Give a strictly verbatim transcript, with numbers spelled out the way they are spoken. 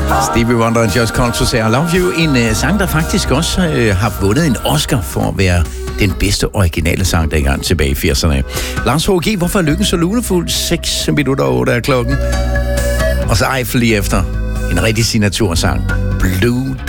Stevie Wonder og Just Call to Say I Love You. En uh, sang, der faktisk også uh, har vundet en Oscar for at være den bedste originale sang dengang tilbage i firserne. Lars H G, hvorfor er lykken så lunefuld? seks minutter og otte er klokken. Og så Eiffel lige efter. En rigtig signatursang. Blue